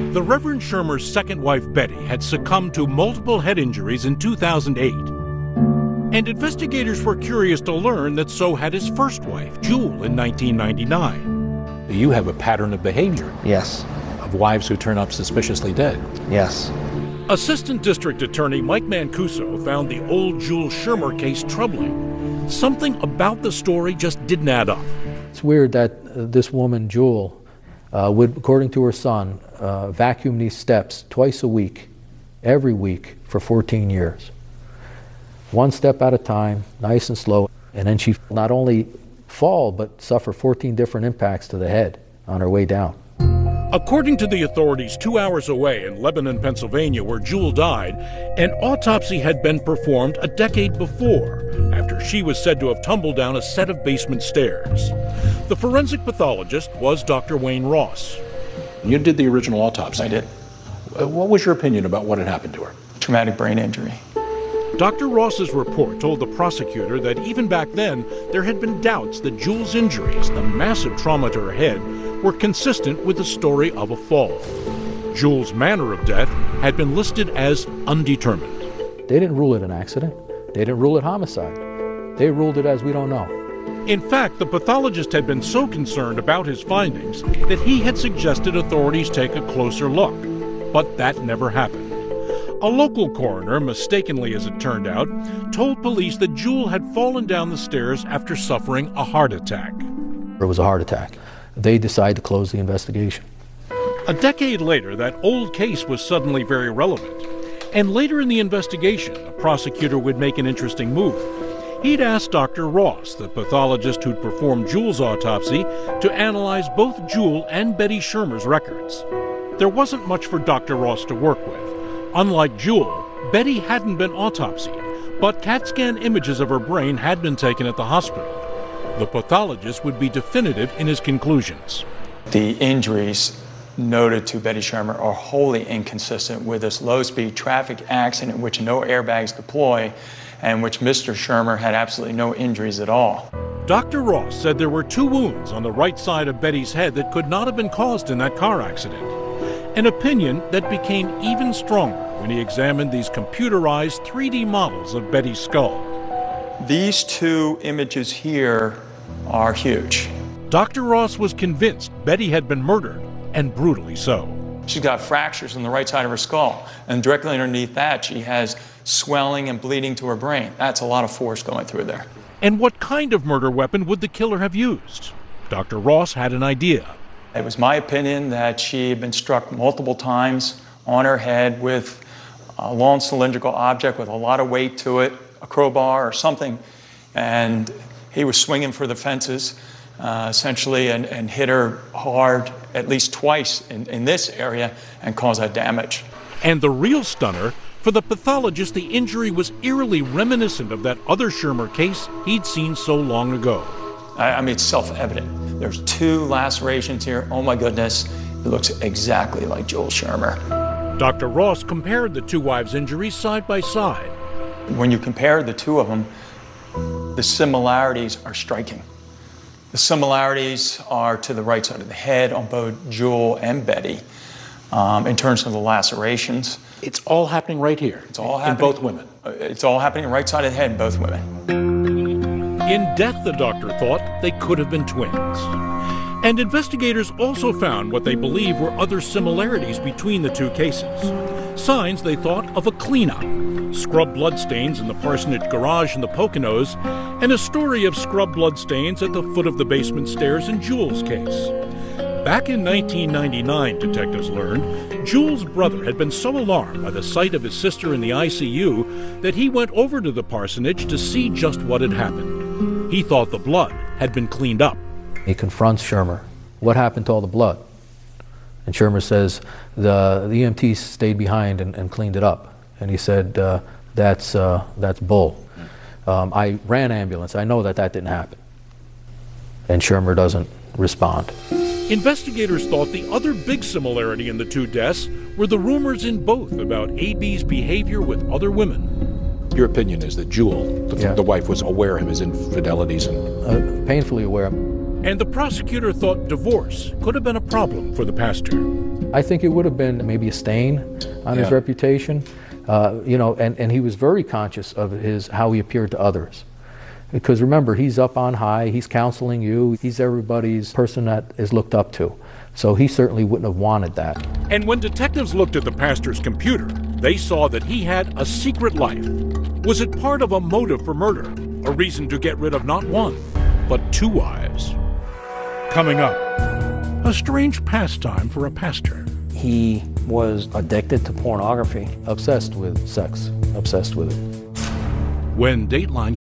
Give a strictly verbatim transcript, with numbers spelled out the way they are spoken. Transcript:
The Reverend Schirmer's second wife, Betty, had succumbed to multiple head injuries in two thousand eight. And investigators were curious to learn that so had his first wife, Jewel, in nineteen ninety-nine. You have a pattern of behavior. Yes. Of wives who turn up suspiciously dead. Yes. Assistant District Attorney Mike Mancuso found the old Jewel Schirmer case troubling. Something about the story just didn't add up. It's weird that uh, this woman, Jewel, Uh, would, according to her son, uh, vacuum these steps twice a week, every week, for fourteen years. One step at a time, nice and slow, and then she not only fall, but suffer fourteen different impacts to the head on her way down. According to the authorities, two hours away in Lebanon, Pennsylvania, where Jewel died, an autopsy had been performed a decade before, after she was said to have tumbled down a set of basement stairs. The forensic pathologist was Doctor Wayne Ross. You did the original autopsy. I did. What was your opinion about what had happened to her? Traumatic brain injury. Doctor Ross's report told the prosecutor that even back then, there had been doubts that Jewel's injuries, the massive trauma to her head, were consistent with the story of a fall. Jewel's manner of death had been listed as undetermined. They didn't rule it an accident. They didn't rule it homicide. They ruled it as we don't know. In fact, the pathologist had been so concerned about his findings that he had suggested authorities take a closer look. But that never happened. A local coroner, mistakenly as it turned out, told police that Jewel had fallen down the stairs after suffering a heart attack. It was a heart attack. They decided to close the investigation. A decade later, that old case was suddenly very relevant. And later in the investigation, the prosecutor would make an interesting move. He'd asked Doctor Ross, the pathologist who'd performed Jewel's autopsy, to analyze both Jewel and Betty Schirmer's records. There wasn't much for Doctor Ross to work with. Unlike Jewel, Betty hadn't been autopsied, but CAT scan images of her brain had been taken at the hospital. The pathologist would be definitive in his conclusions. The injuries noted to Betty Schirmer are wholly inconsistent with this low-speed traffic accident in which no airbags deploy and in which Mister Schirmer had absolutely no injuries at all. Doctor Ross said there were two wounds on the right side of Betty's head that could not have been caused in that car accident. An opinion that became even stronger when he examined these computerized three D models of Betty's skull. These two images here are huge. Doctor Ross was convinced Betty had been murdered, and brutally so. She's got fractures on the right side of her skull, and directly underneath that she has swelling and bleeding to her brain. That's a lot of force going through there. And what kind of murder weapon would the killer have used? Doctor Ross had an idea. It was my opinion that she had been struck multiple times on her head with a long cylindrical object with a lot of weight to it, a crowbar or something, and he was swinging for the fences, uh, essentially, and, and hit her hard at least twice in, in this area and caused that damage. And the real stunner, for the pathologist, the injury was eerily reminiscent of that other Schirmer case he'd seen so long ago. I, I mean, it's self-evident. There's two lacerations here. Oh my goodness, it looks exactly like Jewel Schirmer. Doctor Ross compared the two wives' injuries side by side. When you compare the two of them, the similarities are striking. The similarities are to the right side of the head on both Jewel and Betty um, in terms of the lacerations. It's all happening right here. It's all happening in both women. It's all happening right side of the head in both women. In death, the doctor thought they could have been twins. And investigators also found what they believe were other similarities between the two cases. Signs they thought of a cleanup, scrub bloodstains in the parsonage garage in the Poconos, and a story of scrub bloodstains at the foot of the basement stairs in Jewel's case. Back in nineteen ninety-nine, detectives learned, Jewel's brother had been so alarmed by the sight of his sister in the I C U that he went over to the parsonage to see just what had happened. He thought the blood had been cleaned up. He confronts Schirmer. What happened to all the blood? And Schirmer says, the, the E M Ts stayed behind and, and cleaned it up. And he said, uh, that's, uh, that's bull. Um, I ran ambulance. I know that that didn't happen. And Schirmer doesn't respond. Investigators thought the other big similarity in the two deaths were the rumors in both about A B's behavior with other women. Your opinion is that Jewel, the, yeah. the wife, was aware of his infidelities and uh, painfully aware. And the prosecutor thought divorce could have been a problem for the pastor. I think it would have been maybe a stain on his Yeah. reputation, uh, you know, and, and he was very conscious of his how he appeared to others. Because remember, he's up on high, he's counseling you, he's everybody's person that is looked up to. So he certainly wouldn't have wanted that. And when detectives looked at the pastor's computer, they saw that he had a secret life. Was it part of a motive for murder? A reason to get rid of not one, but two wives? Coming up, a strange pastime for a pastor. He was addicted to pornography. Obsessed with sex, obsessed with it. When Dateline